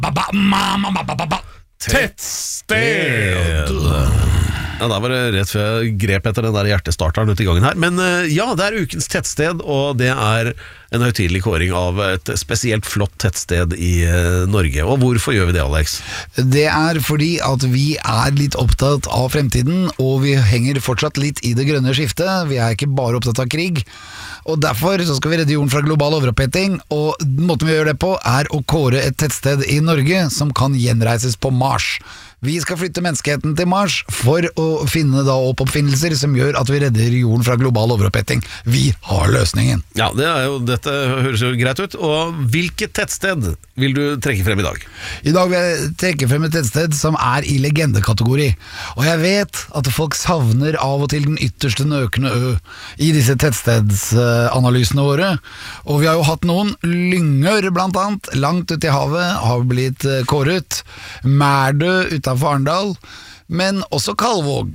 Tettsted. Ja, da var det rett før jeg grep etter den der hjertestarteren ute i gangen her. Men ja, det er ukens tettsted, og det er en høytidelig kåring av et spesielt flott tettsted i Norge. Og hvorfor gjør vi det, Alex? Det er fordi at vi er litt opptatt av fremtiden, og vi henger fortsatt litt i det grønne skiftet. Vi er ikke bare opptatt av krig. Og derfor så skal vi redde jorden fra global overoppheting, og måten vi gjør det på er å kåre et tettsted i Norge som kan gjenreises på Mars. Vi skal flytte menneskeheten til Mars for å finne da oppfinnelser som gjør at vi redder jorden fra global overoppheting. Vi har løsningen. Ja, dette høres jo greit ut. Og hvilket tettsted vil du trekke frem i dag? I dag vil jeg trekke frem et tettsted som er i legendekategori. Og jeg vet at folk savner av og til den ytterste nøkende ø i disse tettstedsanalysene våre. Og vi har jo hatt noen. Lyngør blant annet, langt ute i havet, har blitt kåret. Mærdø utenfor Arendal, men også Kalvåg.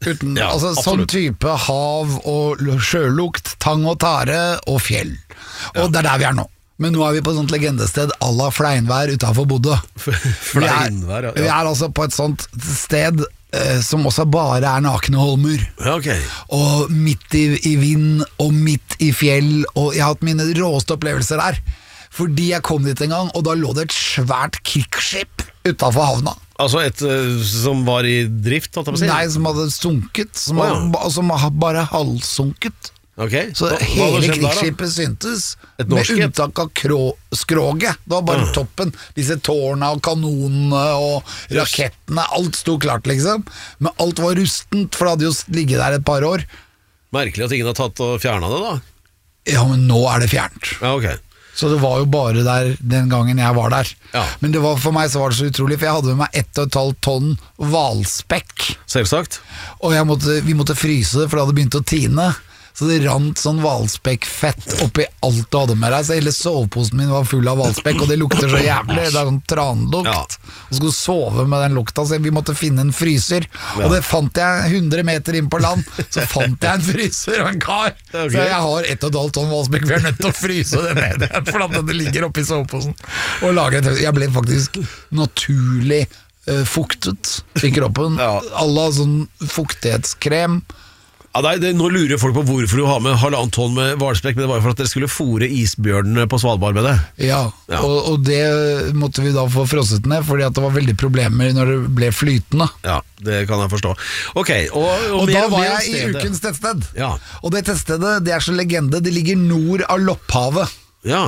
Sånn type hav og sjølukt, tang og tare og fjell. Og det er der vi er nå. Men nå er vi på et sånt legendested à la Fleinvær utenfor Bodø. Fleinvær, Vi er altså på et sånt sted som også bare er nakne holmer. Okay. Og midt i vind og midt i fjell, og jeg har hatt mine råeste opplevelser der. Fordi jeg kom dit en gang, og da lå det et svært krigsskip utenfor havna. Altså et som var i drift, holdt jeg på å si? Nei, som hadde sunket, som bare halvsunket. Okay. Så hele krigsskipet syntes, med unntak av skroget. Det var bare toppen. Disse tårna og kanonene og rakettene, alt sto klart liksom. Men alt var rustent, for det hadde jo ligget der et par år. Merkelig at ingen har tatt og fjernet det da. Ja, men nå er det fjernt. Ja, ok. Så det var jo bare der den gangen jeg var der. Ja. Men for meg så var det så utrolig, for jeg hadde med meg 1,5 tonn hvalspekk. Selvsagt. Og vi måtte fryse det, for det hadde begynt å tine. Så det rant sånn hvalspekkfett oppi alt du hadde med deg. Så hele soveposen min var full av hvalspekk, og det lukter så jævlig. Det er sånn tranlukt. Ja. Og skulle sove med den lukta, så vi måtte finne en fryser. Ja. Og det fant jeg 100 meter inn på land. Så fant jeg en fryser og en kar. Okay. Så jeg har 1,5 tonn hvalspekk. Vi er nødt til å fryse det ned, for at det ligger oppi soveposen. Og jeg ble faktisk naturlig fuktet i kroppen. Ja. Alle har sånn fuktighetskrem. Ja, nå lurer folk på hvorfor du har med 1,5 tonn med hvalspekk, men det var jo for at dere skulle fôre isbjørnene på Svalbard med det. Ja. Og det måtte vi da få frosset ned, fordi at det var veldig problemer når det ble flytende. Ja, det kan jeg forstå. Ok, og da var jeg i ukens tettsted. Ja. Og det tettstedet, det er så legende, det ligger nord av Lopphavet. Ja.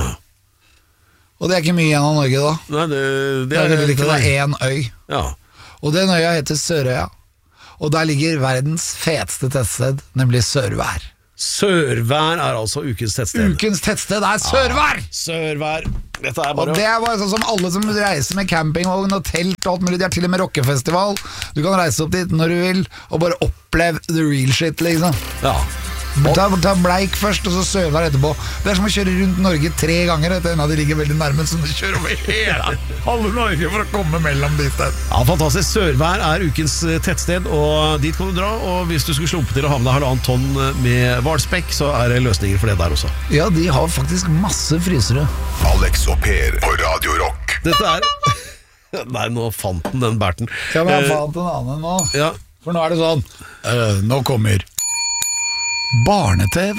Og det er ikke mye igjen av Norge da. Nei, det er veldig viktig, det er en øy. Ja. Og den øya heter Sørøya. Og der ligger verdens feteste tettsted, nemlig Sørvær. Sørvær er altså ukens tettsted. Ukens tettsted er Sørvær! Sørvær. Dette er bare... Og det er bare sånn som alle som reiser med campingvogn og telt og alt mulig. De har til og med rockefestival. Du kan reise opp dit når du vil, og bare oppleve the real shit, liksom. Ja. Ta Bleik først, og så Sørvær etterpå. Det er som å kjøre rundt Norge 3 ganger. En av de ligger veldig nærme, så du kjører over hele halve Norge for å komme mellom de stedene. Ja, fantastisk. Sørvær er ukens tettsted, og dit kan du dra. Og hvis du skulle slumpe til å havne 1,5 tonn med hvalspekk, så er det løsninger for det der også. Ja, de har faktisk masse frysere. Alex og Per på Radio Rock. Dette er... Nei, nå fant den Berten. Ja, men jeg fant en annen nå. Ja. For nå er det sånn, nå kommer... barne-TV.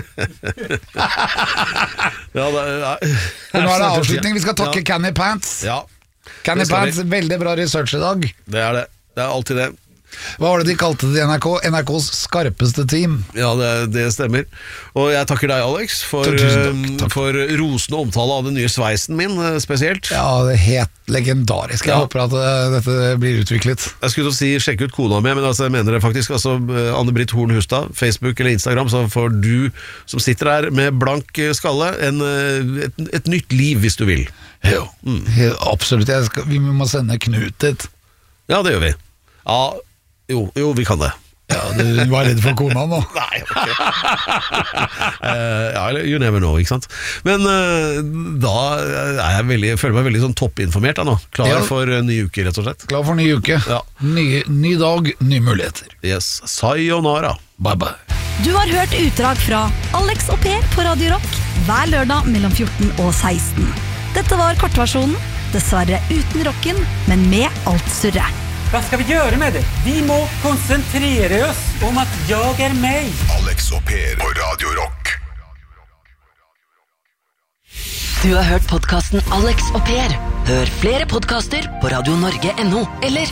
Ja, nå er det avslutning. Vi skal takke Canny Pants. Ja. Canny Pants, veldig bra research i dag. Det er det. Det er alltid det. Hva var det de kalte det i NRK? NRKs skarpeste team. Ja, det stemmer. Og jeg takker deg, Alex, for rosende omtale av den nye sveisen min, spesielt. Ja, det er helt legendarisk. Jeg håper at dette blir utviklet. Jeg skulle til å si, sjekk ut kona mi, men altså, jeg mener det faktisk. Altså, Anne-Britt Horn Hustad, Facebook eller Instagram, så får du som sitter der med blank skalle et nytt liv, hvis du vil. Jo, absolutt. Vi må sende Knut dit. Ja, det gjør vi. Ja, jo, vi kan det. Ja, du var redd for kona nå. Nei, ok. Ja, you never know, ikke sant. Men da føler meg veldig sånn toppinformert da nå. Klar for ny uke, rett og slett. Klar for ny uke. Ja. Ny dag, nye muligheter. Yes, sayonara. Bye bye. Du har hørt utdrag fra Alex og Per på Radio Rock hver lørdag mellom 14 og 16. Dette var kortversjonen. Dessverre uten rocken, men med alt surre. Hva skal vi gjøre med det? Vi må konsentrere oss om at jeg meg. Alex og Per på Radio Rock. Du har hørt podcasten Alex og Per. Hør flere podcaster på radionorge.no eller